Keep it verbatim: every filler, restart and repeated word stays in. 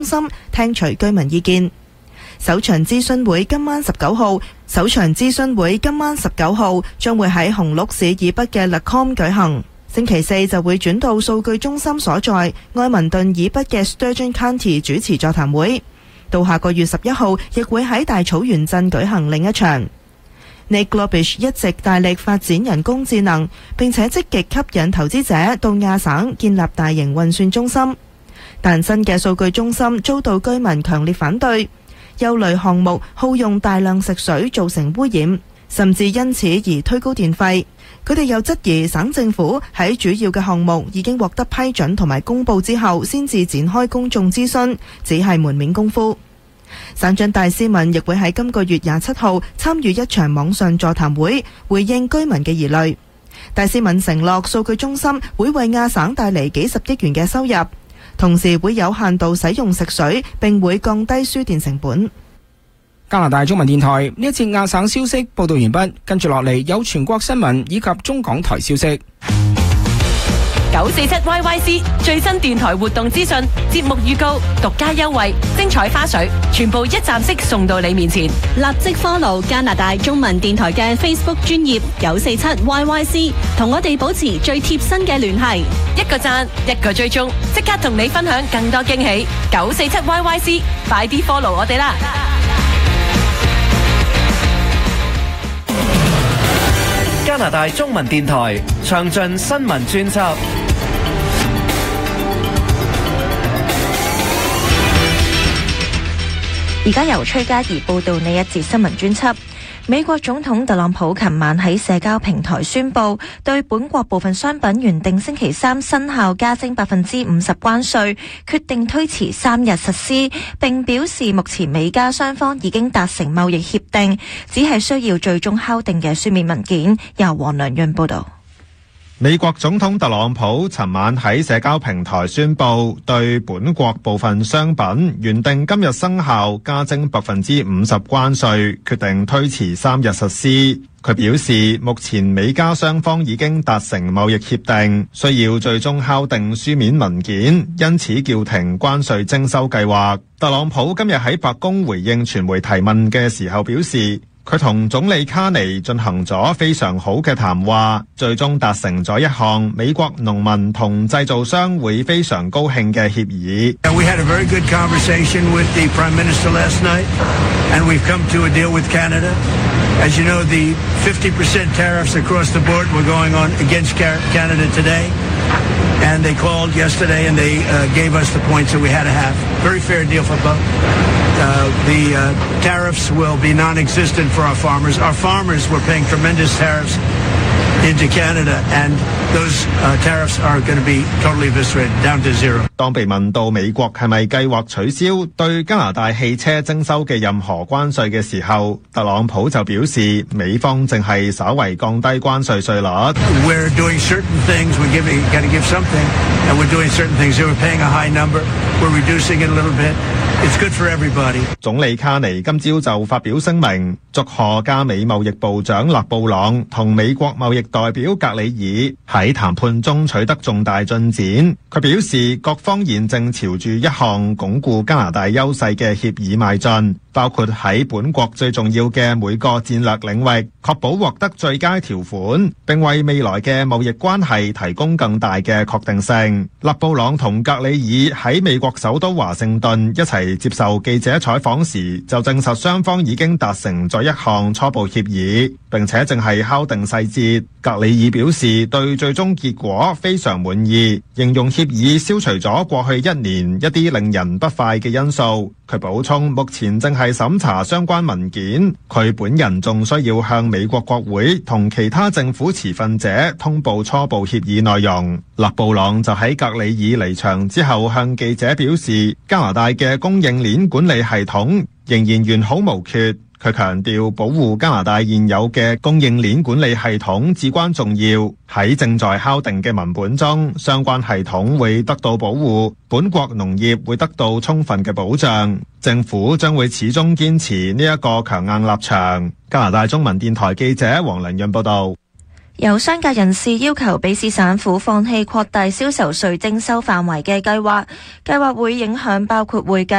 心聽取居民意見。首場諮詢會今晚十九號，首場諮詢會今晚十九號將會喺紅鹿市以北嘅 Lacombe 舉行。星期四就會轉到數據中心所在愛民頓以北嘅 Sturgeon County 主持座談會。到下個月十一號，亦會喺大草原鎮舉行另一場。Nick Globish 一直大力發展人工智能，並且積極吸引投資者到亞省建立大型運算中心。但新嘅數據中心遭到居民強烈反對，憂慮項目耗用大量食水造成污染，甚至因此而推高電費。佢哋又質疑省政府喺主要嘅項目已經獲得批准同埋公佈之後先至展開公眾諮詢，只係門面功夫。省長戴斯文亦會喺今個月廿七號參與一場網上座談會，回應居民嘅疑慮。戴斯文承諾數據中心會為亞省帶嚟幾十億元嘅收入，同時會有限度使用食水，並會降低輸電成本。 加拿大中文電台呢一節亞省消息報道完畢，跟住落嚟有全國新聞以及中港台消息。 九四七 Y Y C 最新電台活動資訊、節目預告、獨家優惠、精彩花絮，全部一站式送到你面前。 立即 follow 加拿大中文電台嘅 Facebook 專頁九四七 Y Y C， 同我哋保持最貼身嘅聯繫。 一個讚，一個追蹤，即刻同你分享更多驚喜。九四七 Y Y C， 快啲 follow 我哋啦！ 加拿大中文電台詳盡新聞專輯。 而家由崔嘉儀報道呢一節新聞專輯。美國總統特朗普琴晚喺社交平台宣布，對本國部分商品原定星期三生效加徵百分之五十關稅，決定推遲三日實施，並表示目前美加雙方已經達成貿易協定，只係需要最終敲定嘅書面文件。由黃良潤報道。 美國總統特朗普尋晚喺社交平台宣布，對本國部分商品原定今日生效加徵百分之五十關稅，決定推遲三日實施。佢表示，目前美加雙方已經達成貿易協定，需要最終敲定書面文件，因此叫停關稅徵收計劃。特朗普今日喺白宮回應傳媒提問嘅時候表示，佢同總理卡尼進行咗非常好嘅談話，最終達成咗一項美國農民同製造商會非常高興嘅協議。 We had a very good conversation with the Prime Minister last night, and we've come to a deal with Canada. As you know, the fifty percent tariffs across the board were going on against Canada today, and they called yesterday and they uh, gave us the points that we had to have. Very fair deal for both. Uh, the uh, tariffs will be non-existent for our farmers. Our farmers were paying tremendous tariffs into Canada, and those uh, tariffs are going to be totally eviscerated, down to zero. 當被問到美國係咪計劃取消對加拿大汽車徵收嘅任何關稅嘅時候，特朗普就表示美方正係稍為降低關稅稅率。 We're doing certain things. We're giving, got to give something, and we're doing certain things. We're paying a high number. We're reducing it a little bit. It's good for everybody. 總理卡尼今朝就發表聲明，祝賀加美貿易部長勒布朗同美國貿易代表格里爾喺談判中取得重大進展。佢表示，各方現正朝住一項鞏固加拿大優勢嘅協議邁進，包括喺本國最重要嘅每個戰略領域確保獲得最佳條款，並為未來嘅貿易關係提供更大嘅確定性。勒布朗同格里爾喺美國首都華盛頓一齊接受記者採訪時，就證實雙方已經達成咗一項初步協議，並且正係敲定細節。格里爾表示對最終結果非常滿意，形容協議消除咗過去一年一啲令人不快嘅因素。佢補充，目前正係審查相關文件，佢本人仲需要向美國國會同其他政府持份者通報初步協議內容。勒布朗就喺格里爾離場之後向記者表示，加拿大嘅供應鏈管理系統仍然完好無缺。佢強調保護加拿大現有嘅供應鏈管理系統至關重要。喺正在敲定嘅文本中，相關系統會得到保護，本國農業會得到充分嘅保障。政府將會始終堅持呢一個強硬立場。加拿大中文電台記者黃良潤報道。 有商界人士要求卑詩省府放棄擴大銷售稅徵收範圍嘅計劃，計劃會影響包括會計